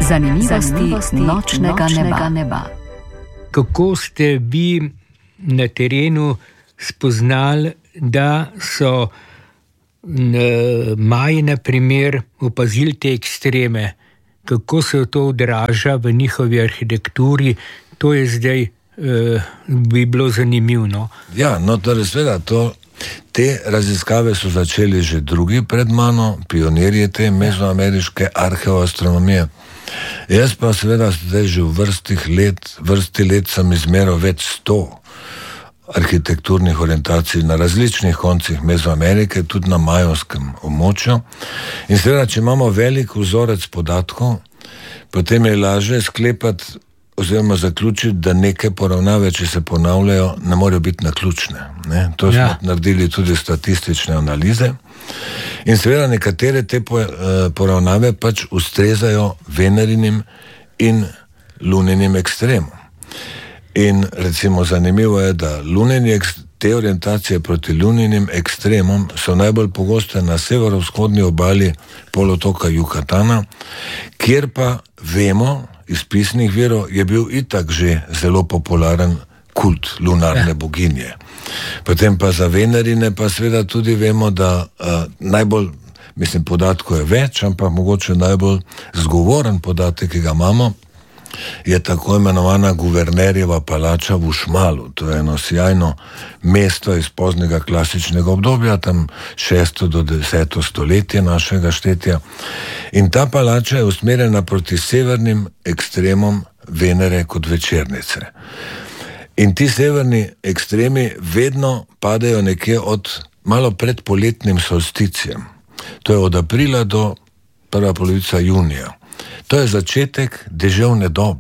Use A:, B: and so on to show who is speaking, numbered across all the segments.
A: Zanimivosti nočnega neba.
B: Kako ste vi na terenu spoznali, da so Maji, na primer, opazili te ekstreme? Kako se to odraža v njihovi arhitekturi? To je zdaj bi bilo zanimivo. No?
C: Ja, no torej seveda te raziskave so začeli že drugi pred mano, pionirji te mezoameriške arheoastronomije. Jaz pa seveda zdaj že v vrsti let sem izmeral več 100 arhitekturnih orientacij na različnih koncih Mezoamerike, tudi na majovskem območju. In seveda, če imamo velik vzorec podatkov, potem je lažje sklepati oziroma zaključiti, da neke poravnave, če se ponavljajo, ne morejo biti naključne. Ne? To smo naredili tudi statistične analize. In seveda nekatere te poravnave pač ustrezajo Venerinim in Luninim ekstremom. In recimo zanimivo je, da te orientacije proti Luninim ekstremom so najbolj pogoste na severovzhodni obali polotoka Yucatana, kjer pa vemo, iz pisnih virov je bil itak že zelo popularen kult lunarne boginje. Potem pa za Venerine pa seveda tudi vemo, da najbolj, podatkov je več, ampak mogoče najbolj zgovoren podatek, ki ga imamo, je tako imenovana guvernerjeva palača v Ušmalu. To je eno sjajno mesto iz poznega klasičnega obdobja, tam 6. do 10. stoletje našega štetja. In ta palača je usmerjena proti severnim ekstremom Venere kot večernice. In ti severni ekstremi vedno padajo nekje malo pred poletnim solsticijem. To je od aprila do prva polovica junija. To je začetek deževne dobe.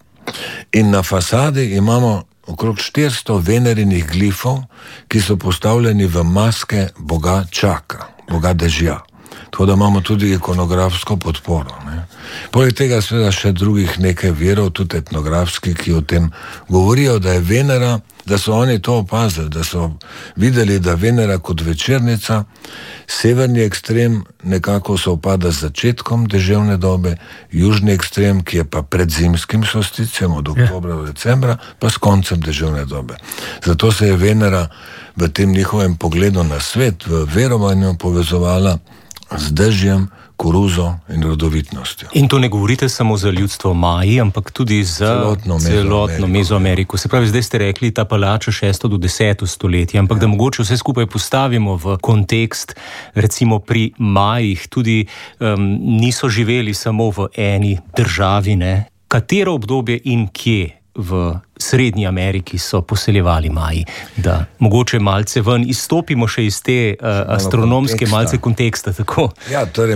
C: In na fasadi imamo okrog 400 venerinih glifov, ki so postavljeni v maske boga Čaka, boga dežja. Tako da imamo tudi ikonografsko podporo. Ne. Poleg tega seveda še drugih nekaj virov, tudi etnografski, ki o tem govorijo, da je Venera, da so oni to opazili, da so videli, da Venera kot večernica, severni ekstrem nekako sovpada z začetkom deževne dobe, južni ekstrem, ki je pa pred zimskim solsticijem od oktobra do decembra, pa s koncem deževne dobe. Zato se je Venera v tem njihovem pogledu na svet, v verovanju povezovala z dežjem, koruzo in rodovitnostjo.
D: In to ne govorite samo za ljudstvo Maji, ampak tudi za celotno Mezoameriko. Se pravi, zdaj ste rekli, ta palača 6. do 10. stoletje, ampak da mogoče vse skupaj postavimo v kontekst, recimo pri Majih tudi niso živeli samo v eni državi, ne? Katero obdobje in kje v Srednji Ameriki so poseljevali Maji, da mogoče malce ven izstopimo še iz te astronomske malce konteksta, tako?
C: Ja, torej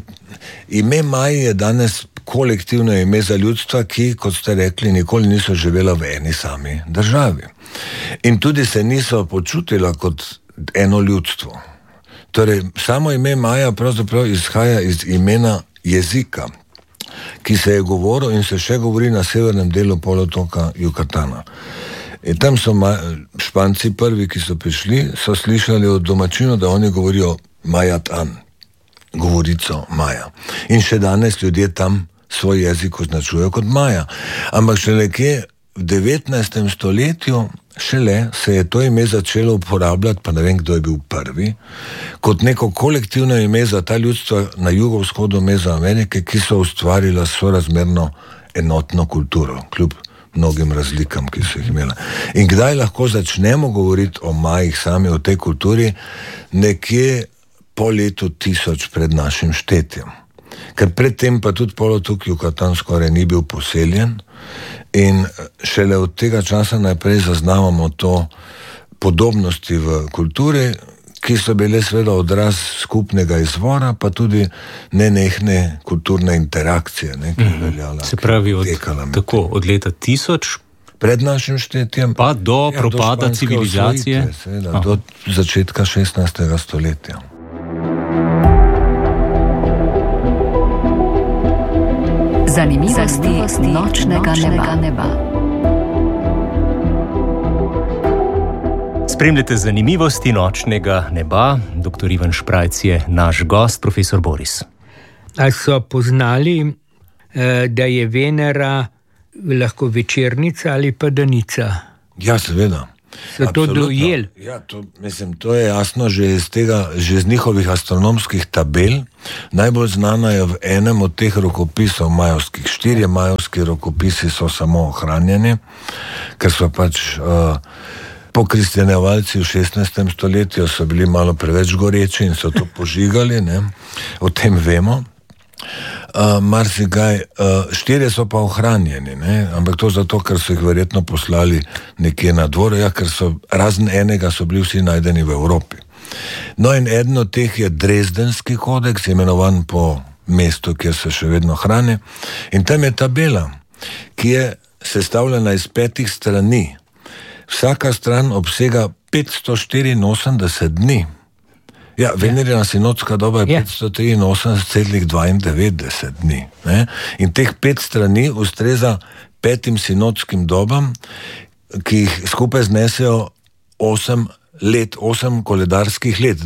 C: ime Maji je danes kolektivno ime za ljudstva, ki, kot ste rekli, nikoli niso živela v eni sami državi. In tudi se niso počutila kot eno ljudstvo. Torej, samo ime Maja pravzaprav izhaja iz imena jezika, ki se je govoril in se še govori na severnem delu polotoka Yucatana. In tam so Španci prvi, ki so prišli, so slišali od domačinov, da oni govorijo Mayatán, govorico Maja. In še danes ljudje tam svoj jezik označujejo kot Maja. Ampak še nekje v 19. stoletju šele se je to ime začelo uporabljati, pa ne vem, kdo je bil prvi, kot neko kolektivno ime za ta ljudstva na jugovzhodu Mezoamerike, ki so ustvarila sorazmerno enotno kulturo, kljub mnogim razlikam, ki so jih imela. In kdaj lahko začnemo govoriti o Majih sami, o tej kulturi, nekje po letu 1000 pred našim štetjem. Ker predtem pa tudi polotok Yucatan skoraj ni bil poseljen in šele od tega časa naprej zaznavamo to podobnosti v kulturi, ki so bile seveda odraz skupnega izvora, pa tudi nenehne kulturne interakcije, ki je veljala.
D: Se pravi, od leta 1000
C: pred našim štetjem
D: pa do propada civilizacije,
C: seveda, do začetka 16. stoletja.
A: Zanimivosti nočnega neba.
D: Spremljate zanimivosti nočnega neba. Dr. Ivan Šprajc je naš gost, profesor Boris.
B: A so poznali da je Venera lahko večernica ali pa danica.
C: Ja, seveda.
B: So to dojeli?
C: Ja, to je jasno že iz njihovih astronomskih tabel. Najbolj znana je v enem od teh rokopisov majovskih. 4 majovski rokopisi so samo ohranjeni, ker so pač pokristjanevalci v 16. stoletju so bili malo preveč goreči in so to požigali, ne? O tem vemo. Marsikaj, 4 so pa ohranjeni, ne? Ampak to zato, ker so jih verjetno poslali nekje na dvor, ker so razen enega so bili vsi najdeni v Evropi. No in eden od teh je Dresdenski kodeks, imenovan po mestu, kjer se še vedno hrani, in tam je tabela, ki je sestavljena iz 5 strani. Vsaka stran obsega 584 dni. Ja, Venerina sinodska doba je 583,92 dni. Ne? In teh 5 strani ustreza 5 sinodskim dobam, ki jih skupaj znesejo 8 koledarskih let,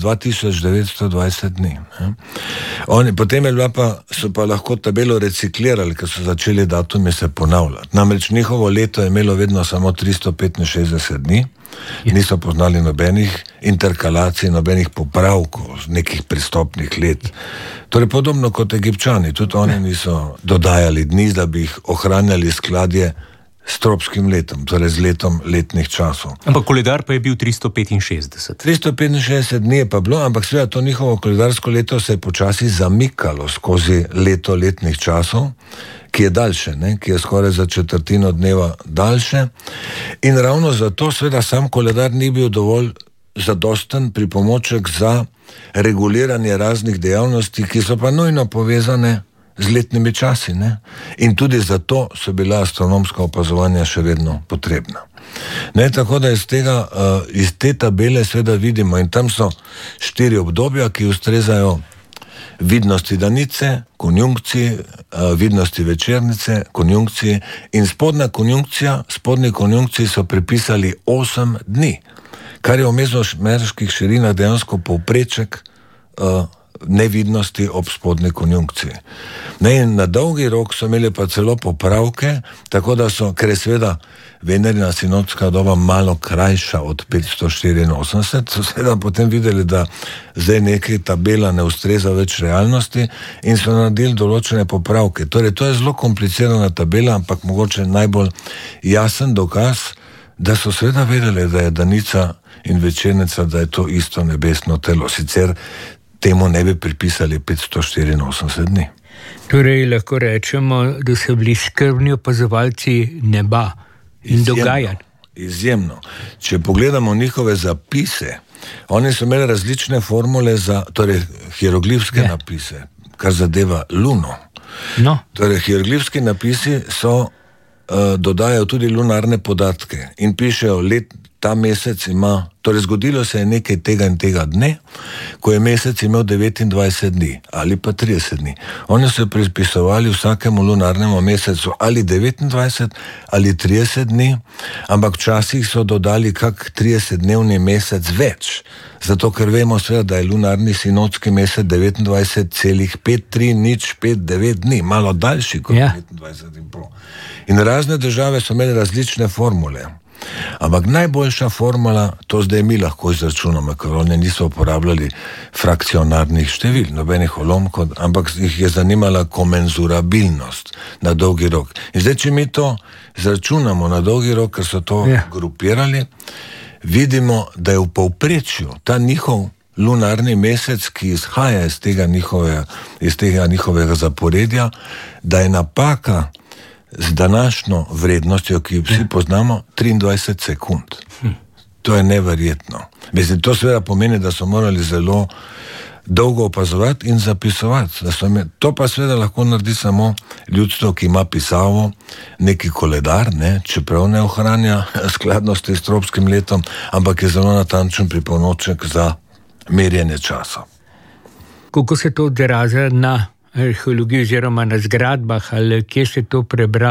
C: 2920 dni. Potem so pa lahko tabelo reciklirali, ker so začeli datumi se ponavljati. Namreč njihovo leto je imelo vedno samo 365 dni, niso poznali nobenih interkalacij, nobenih popravkov, nekih pristopnih let. Torej podobno kot Egipčani, tudi oni niso dodajali dni, da bi jih ohranjali skladje s tropskim letom, torej z letom letnih časov.
D: Ampak koledar pa je bil 365.
C: 365 dni je pa bilo, ampak seveda to njihovo koledarsko leto se je počasi zamikalo skozi leto letnih časov, ki je daljše, ne? Ki je skoraj za četrtino dneva daljše. In ravno zato seveda sam koledar ni bil dovolj zadosten pripomoček za reguliranje raznih dejavnosti, ki so pa nujno povezane z letnimi časi, ne? In tudi zato so bila astronomska opazovanja še vedno potrebna. Ne, tako da iz te tabele seveda vidimo, in tam so 4 obdobja, ki ustrezajo vidnosti danice, konjunkciji, vidnosti večernice, konjunkciji, in spodnji konjunkciji so pripisali 8 dni, kar je v mezoameriških širinah dejansko povpreček nevidnosti ob spodnji konjunkciji. In na dolgi rok so imeli pa celo popravke, tako da ker je seveda Venerina sinodska doba malo krajša od 584, so seveda potem videli, da zdaj nekaj tabela ne ustreza več realnosti in so naredili določene popravke. Torej, to je zelo komplicirana tabela, ampak mogoče najbolj jasen dokaz, da so seveda vedeli, da je danica in večernica, da je to isto nebesno telo. Sicer temu ne bi pripisali 584 dni.
B: Torej, lahko rečemo, da so bili skrbni opazovalci neba in dogajanj.
C: Izjemno. Če pogledamo njihove zapise, oni so imeli različne formule torej hieroglifske napise, kar zadeva luno.
B: No.
C: Torej, hieroglifski napisi dodajajo tudi lunarne podatke in pišejo ta mesec ima, torej zgodilo se je nekaj tega in tega dne, ko je mesec imel 29 dni ali pa 30 dni. Oni so pripisovali vsakemu lunarnemu mesecu ali 29 ali 30 dni, ampak včasih so dodali kak 30-dnevni mesec več, zato ker vemo seveda, da je lunarni sinodski mesec 29,5359 dni, malo daljši kot 25,5. In razne države so imeli različne formule. Ampak najboljša formula, to zdaj mi lahko izračunamo, ker oni niso uporabljali frakcionarnih števil, nobenih ulomkov, ampak jih je zanimala komenzurabilnost na dolgi rok. In zdaj, če mi to izračunamo na dolgi rok, ker so to grupirali, vidimo, da je v povprečju ta njihov lunarni mesec, ki izhaja iz tega njihovega zaporedja, da je napaka z današnjo vrednostjo, ki jo vsi poznamo, 23 sekund. To je neverjetno. Mislim, to seveda pomeni, da so morali zelo dolgo opazovati in zapisovati. To pa seveda lahko naredi samo ljudstvo, ki ima pisavo, neki koledar, ne, čeprav ne ohranja skladnosti s tropskim letom, ampak je zelo natančen pripomoček za merjenje časa.
B: Kako se to odraža na arheologiji oziroma na zgradbah, ali kje ste to prebrali?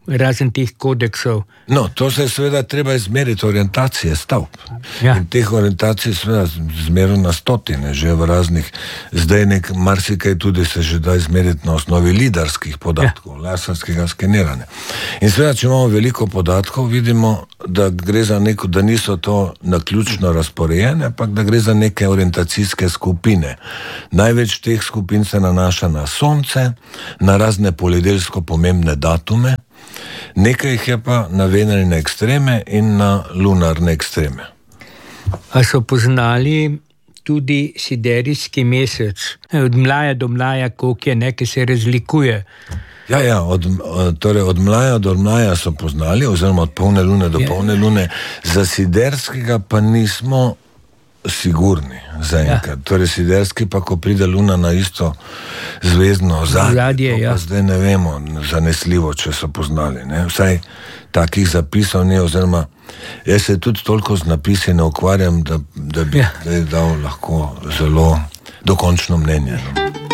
B: razen teh kodeksov.
C: No, to se seveda treba izmeriti orientacije stavb.
B: Ja.
C: In teh orientacij seveda zmerno na stotine, že v raznih, zdaj marsikaj tudi se že da izmeriti na osnovi lidarskih podatkov, laserskega skeniranja. In seveda, če imamo veliko podatkov, vidimo, da gre za da niso to naključno razporejene, ampak da gre za neke orientacijske skupine. Največ teh skupin se nanaša na Sonce, na razne poljedelsko pomembne datume, nekaj jih je pa na Venerne ekstreme in na lunarne ekstreme.
B: A so poznali tudi siderijski mesec, od mlaja do mlaja, koliko je nekaj se razlikuje?
C: Ja, od mlaja do mlaja so poznali, oziroma od polne lune do polne lune, za siderskega pa nismo sigurni zaenkrat. Torej siderski pa, ko pride luna na isto zvezdno ozadje, pa zdaj ne vemo zanesljivo, če so poznali. Ne? Vsaj takih zapisov ne, oziroma jaz se tudi toliko z napisi ne ukvarjam, da bi dal lahko zelo dokončno mnenje. No?